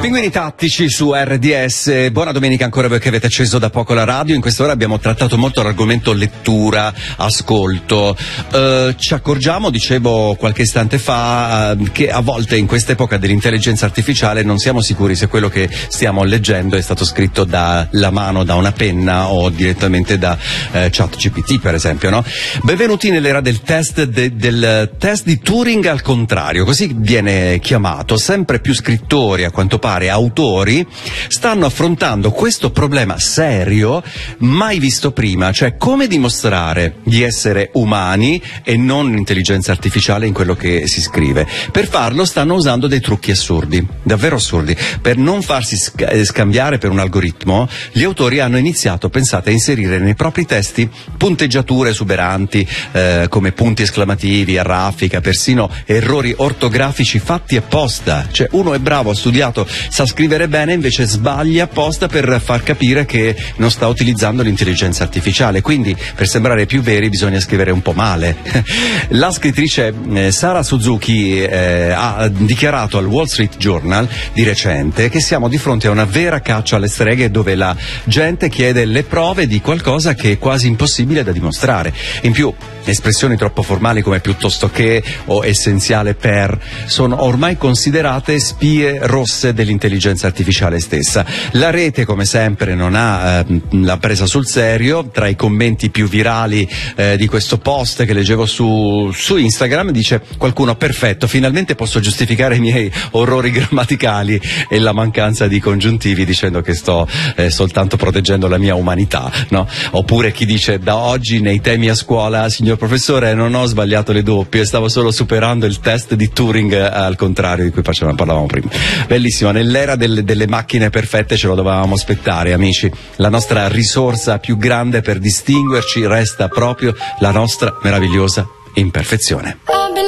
Pinguini tattici su RDS. Buona domenica ancora voi che avete acceso da poco la radio. In quest'ora abbiamo trattato molto l'argomento lettura, ascolto. Ci accorgiamo, dicevo qualche istante fa, che a volte in quest'epoca dell'intelligenza artificiale non siamo sicuri se quello che stiamo leggendo è stato scritto dalla mano, da una penna o direttamente da ChatGPT, per esempio, no? Benvenuti nell'era del test di Turing al contrario, così viene chiamato. Sempre più scrittori, a quanto pare autori, stanno affrontando questo problema serio mai visto prima, cioè come dimostrare di essere umani e non intelligenza artificiale in quello che si scrive. Per farlo stanno usando dei trucchi assurdi, davvero assurdi. Per non farsi scambiare per un algoritmo, gli autori hanno iniziato, pensate, a inserire nei propri testi punteggiature esuberanti, come punti esclamativi, a raffica, persino errori ortografici fatti apposta. Cioè uno è bravo, ha studiato, sa scrivere bene, invece sbaglia apposta per far capire che non sta utilizzando l'intelligenza artificiale. Quindi per sembrare più veri bisogna scrivere un po' male. La scrittrice Sara Suzuki ha dichiarato al Wall Street Journal di recente che siamo di fronte a una vera caccia alle streghe, dove la gente chiede le prove di qualcosa che è quasi impossibile da dimostrare. In più, espressioni troppo formali come piuttosto che o essenziale per sono ormai considerate spie rosse dell'intelligenza artificiale stessa. La rete, come sempre, non ha la presa sul serio. Tra i commenti più virali di questo post che leggevo su Instagram dice qualcuno: perfetto, finalmente posso giustificare i miei orrori grammaticali e la mancanza di congiuntivi dicendo che sto soltanto proteggendo la mia umanità, no? Oppure chi dice: da oggi nei temi a scuola, signor professore, non ho sbagliato le doppie, stavo solo superando il test di Turing al contrario di cui parlavamo prima. Bellissimo, nell'era delle macchine perfette ce lo dovevamo aspettare, amici. La nostra risorsa più grande per distinguerci resta proprio la nostra meravigliosa imperfezione.